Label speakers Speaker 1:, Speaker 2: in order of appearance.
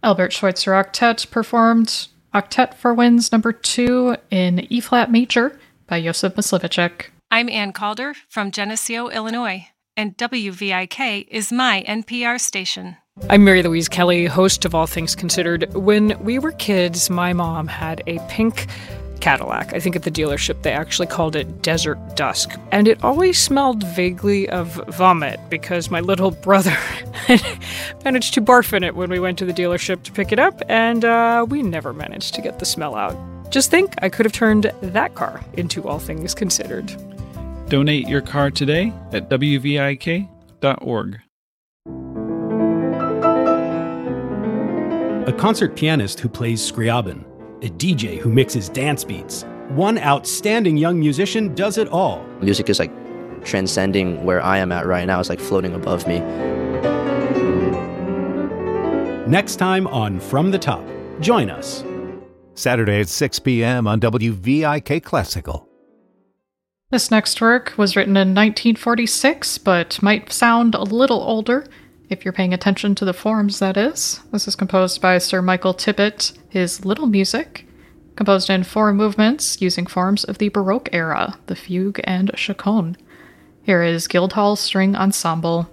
Speaker 1: Albert Schweitzer Octet performed Octet for Winds number 2 in E-flat major by Josef Myslivacek.
Speaker 2: I'm Ann Calder from Geneseo, Illinois, and WVIK is my NPR station.
Speaker 3: I'm Mary Louise Kelly, host of All Things Considered. When we were kids, my mom had a pink Cadillac. I think at the dealership they actually called it Desert Dusk. And it always smelled vaguely of vomit because my little brother managed to barf in it when we went to the dealership to pick it up, and we never managed to get the smell out. Just think, I could have turned that car into All Things Considered.
Speaker 4: Donate your car today at wvik.org.
Speaker 5: A concert pianist who plays Scriabin, a DJ who mixes dance beats. One outstanding young musician does it all.
Speaker 6: Music is like transcending where I am at right now. It's like floating above me.
Speaker 5: Next time on From the Top, join us.
Speaker 7: Saturday at 6 p.m. on WVIK Classical.
Speaker 1: This next work was written in 1946, but might sound a little older, if you're paying attention to the forms, that is. This is composed by Sir Michael Tippett, his Little Music, composed in 4 movements using forms of the Baroque era, the fugue and chaconne. Here is Guildhall String Ensemble.